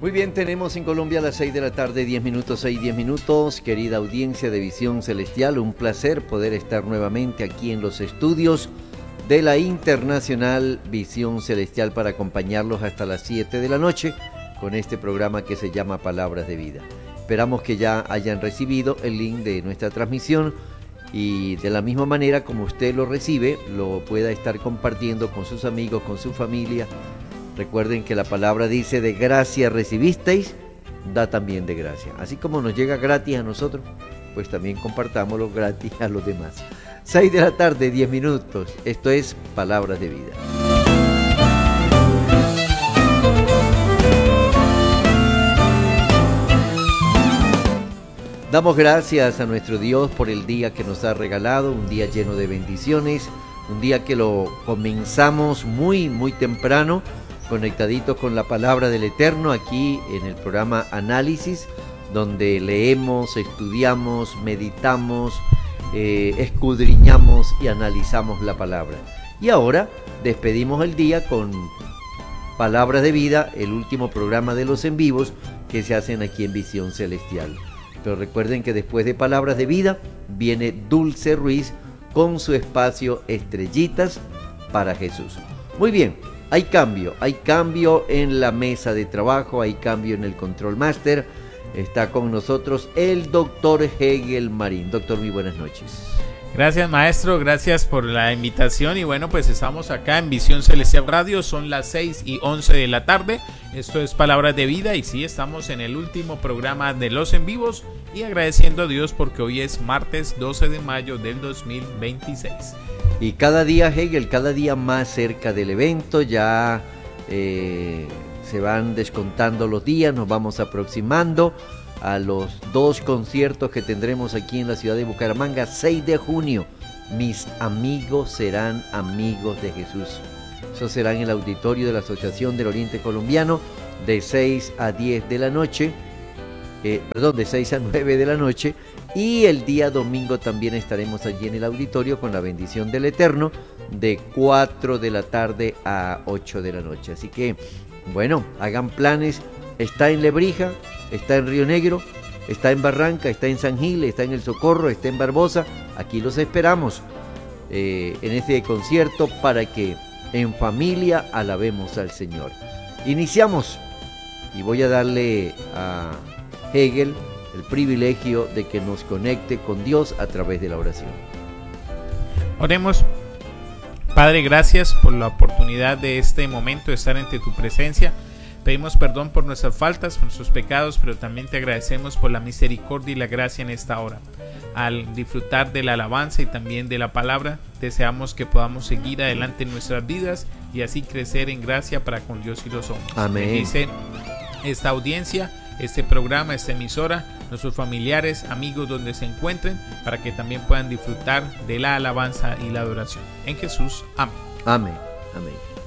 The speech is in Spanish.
Muy bien, tenemos en Colombia a las 6 de la tarde, 10 minutos, 6, 10 minutos. Querida audiencia de Visión Celestial, un placer poder estar nuevamente aquí en los estudios de la Internacional Visión Celestial para acompañarlos hasta las 7 de la noche con este programa que se llama Palabras de Vida. Esperamos que ya hayan recibido el link de nuestra transmisión y de la misma manera como usted lo recibe, lo pueda estar compartiendo con sus amigos, con su familia. Recuerden que la palabra dice: de gracia recibisteis, da también de gracia. Así como nos llega gratis a nosotros, pues también compartámoslo gratis a los demás. 6 de la tarde, 10 minutos. Esto es Palabras de Vida. Damos gracias a nuestro Dios por el día que nos ha regalado, un día lleno de bendiciones, un día que lo comenzamos muy temprano, conectaditos con la palabra del Eterno, aquí en el programa Análisis, donde leemos, estudiamos, meditamos, escudriñamos y analizamos la palabra. Y ahora despedimos el día con Palabras de Vida, el último programa de los en vivos que se hacen aquí en Visión Celestial. Pero recuerden que después de Palabras de Vida viene Dulce Ruiz con su espacio Estrellitas para Jesús. Muy bien, hay cambio en la mesa de trabajo, hay cambio en el Control Master. Está con nosotros el doctor Hegel Marín. Doctor, muy buenas noches. Gracias, maestro, gracias por la invitación. Y bueno, pues estamos acá en Visión Celestial Radio, son las 6:11 de la tarde. Esto es Palabras de Vida y sí, estamos en el último programa de los en vivos y agradeciendo a Dios porque hoy es martes 12 de mayo del 2026. Y cada día, Hegel, cada día más cerca del evento, ya se van descontando los días, nos vamos aproximando a los 2 conciertos que tendremos aquí en la ciudad de Bucaramanga. 6 de junio, mis amigos serán amigos de Jesús. Eso será en el auditorio de la Asociación del Oriente Colombiano de 6 a 10 de la noche, de 6 a 9 de la noche. Y el día domingo también estaremos allí en el auditorio con la bendición del Eterno de 4 de la tarde a 8 de la noche. Así que, bueno, hagan planes. Está en Lebrija, está en Río Negro, está en Barranca, está en San Gil, está en El Socorro, está en Barbosa. Aquí los esperamos en este concierto para que en familia alabemos al Señor. Iniciamos y voy a darle a Hegel el privilegio de que nos conecte con Dios a través de la oración. Oremos. Padre, gracias por la oportunidad de este momento de estar ante tu presencia. Pedimos perdón por nuestras faltas, por nuestros pecados, pero también te agradecemos por la misericordia y la gracia en esta hora. Al disfrutar de la alabanza y también de la palabra, deseamos que podamos seguir adelante en nuestras vidas y así crecer en gracia para con Dios y los hombres. Amén. Bendice esta audiencia, este programa, esta emisora, nuestros familiares, amigos donde se encuentren, para que también puedan disfrutar de la alabanza y la adoración. En Jesús, amén. Amén. Amén.